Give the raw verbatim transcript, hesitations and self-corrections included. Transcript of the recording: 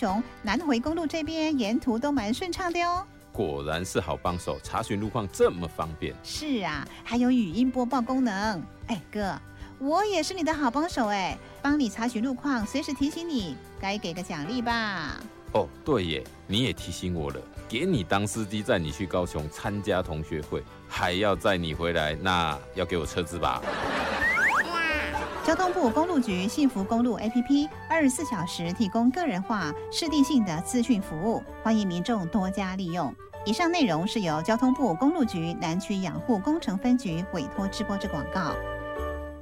雄南回公路这边沿途都蛮顺畅的哦。 果然是好帮手，查询路况这么方便。 是啊，还有语音播报功能。哎哥，我也是你的好帮手哎，帮你查询路况，随时提醒你，该给个奖励吧。 哦，对耶，你也提醒我了，给你当司机载你去高雄参加同学会，还要载你回来，那要给我车资吧。 交通部公路局幸福公路 A P P 二十四小时提供个人化、适地性的资讯服务，欢迎民众多加利用。以上内容是由交通部公路局南区养护工程分局委托直播之广告。